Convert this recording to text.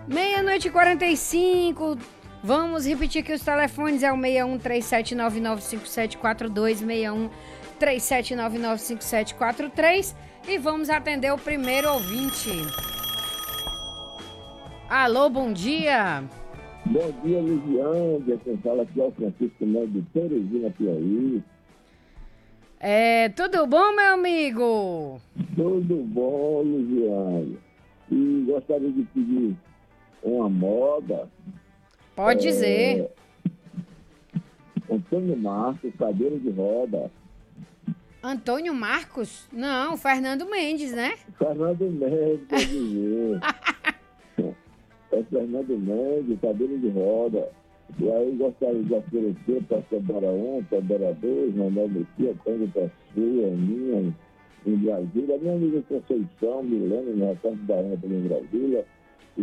Meia-noite e 45. Vamos repetir aqui os telefones. É o 6137995742, 6137995743. E vamos atender o primeiro ouvinte. Alô, bom dia. Bom dia, Luziane. Quem fala aqui é o Francisco Neto de Teresina, Piauí. Tudo bom, meu amigo? Tudo bom, Luziane. E gostaria de pedir uma moda. Pode dizer. Antônio Marcos, cadeira de roda. Antônio Marcos? Não, Fernando Mendes, né? Fernando Mendes, quer dizer. É Fernando Mendes, cadeira de roda. E aí gostaria de oferecer para a Tobera 1, Tobera 2, Manuel Messias, Tango Pessoa, minha, em Brasília. A minha amiga Conceição, Milene, no Recanto da Ana, em Brasília.